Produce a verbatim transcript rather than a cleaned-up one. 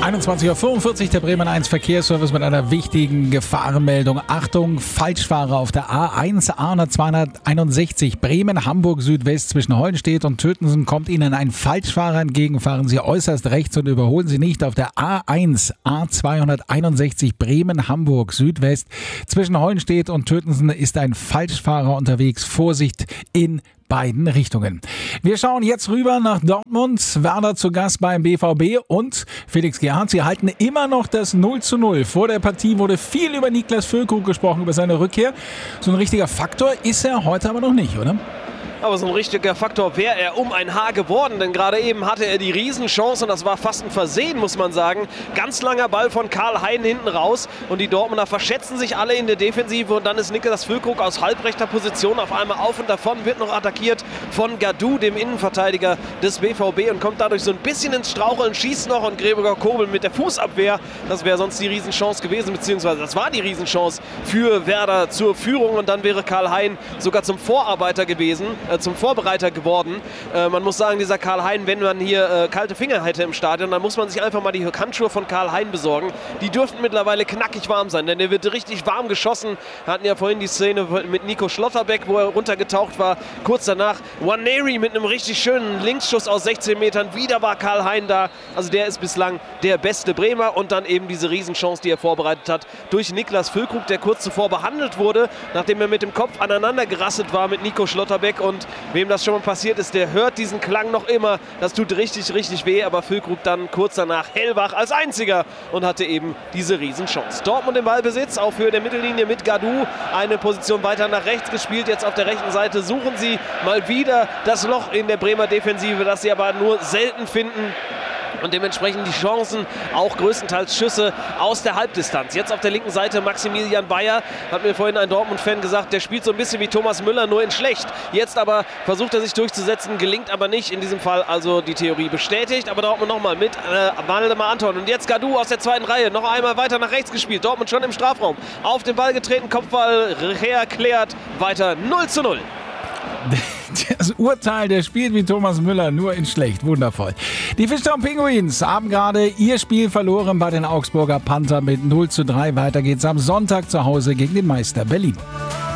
einundzwanzig Uhr fünfundvierzig, der Bremen eins Verkehrsservice mit einer wichtigen Gefahrenmeldung. Achtung, Falschfahrer auf der A eins, A zweihunderteinundsechzig, Bremen, Hamburg Südwest zwischen Hollenstedt und Tötensen kommt Ihnen ein Falschfahrer entgegen. Fahren Sie äußerst rechts und überholen Sie nicht auf der A eins, A zweihunderteinundsechzig, Bremen, Hamburg Südwest zwischen Hollenstedt und Tötensen ist ein Falschfahrer unterwegs. Vorsicht in beiden Richtungen. Wir schauen jetzt rüber nach Dortmund. Werder zu Gast beim B V B und Felix Gerhardt. Sie halten immer noch das null zu null. Vor der Partie wurde viel über Niklas Füllkrug gesprochen, über seine Rückkehr. So ein richtiger Faktor ist er heute aber noch nicht, oder? Aber so ein richtiger Faktor wäre er um ein Haar geworden, denn gerade eben hatte er die Riesenchance und das war fast ein Versehen, muss man sagen. Ganz langer Ball von Karl Hein hinten raus und die Dortmunder verschätzen sich alle in der Defensive und dann ist Niklas Füllkrug aus halbrechter Position auf einmal auf und davon, wird noch attackiert von Gadou, dem Innenverteidiger des B V B und kommt dadurch so ein bisschen ins Straucheln, schießt noch und Gregor Kobel mit der Fußabwehr. Das wäre sonst die Riesenchance gewesen, beziehungsweise das war die Riesenchance für Werder zur Führung und dann wäre Karl Hein sogar zum Vorarbeiter gewesen. Zum Vorbereiter geworden. Äh, man muss sagen, dieser Karl Hein, wenn man hier äh, kalte Finger hätte im Stadion, dann muss man sich einfach mal die Handschuhe von Karl Hein besorgen. Die dürften mittlerweile knackig warm sein, denn der wird richtig warm geschossen. Wir hatten ja vorhin die Szene mit Nico Schlotterbeck, wo er runtergetaucht war. Kurz danach Nwaneri mit einem richtig schönen Linksschuss aus sechzehn Metern. Wieder war Karl Hein da. Also der ist bislang der beste Bremer und dann eben diese Riesenchance, die er vorbereitet hat durch Niklas Füllkrug, der kurz zuvor behandelt wurde, nachdem er mit dem Kopf aneinander gerasselt war mit Nico Schlotterbeck. Und wem das schon mal passiert ist, der hört diesen Klang noch immer. Das tut richtig, richtig weh. Aber Füllkrug dann kurz danach hellwach als einziger und hatte eben diese Riesenchance. Dortmund im Ballbesitz auf Höhe der Mittellinie mit Gadou. Eine Position weiter nach rechts gespielt. Jetzt auf der rechten Seite suchen sie mal wieder das Loch in der Bremer Defensive, das sie aber nur selten finden. Und dementsprechend die Chancen, auch größtenteils Schüsse aus der Halbdistanz. Jetzt auf der linken Seite Maximilian Bayer, hat mir vorhin ein Dortmund-Fan gesagt, der spielt so ein bisschen wie Thomas Müller, nur in schlecht. Jetzt aber versucht er sich durchzusetzen, gelingt aber nicht. In diesem Fall also die Theorie bestätigt. Aber Dortmund nochmal mit äh, Waldemar Anton. Und jetzt Gadou aus der zweiten Reihe, noch einmal weiter nach rechts gespielt. Dortmund schon im Strafraum. Auf den Ball getreten, Kopfball herklärt, weiter null zu null. Das Urteil, der spielt wie Thomas Müller, nur in schlecht. Wundervoll. Die Fischtown Pinguins haben gerade ihr Spiel verloren bei den Augsburger Panther mit null zu drei. Weiter geht's am Sonntag zu Hause gegen den Meister Berlin.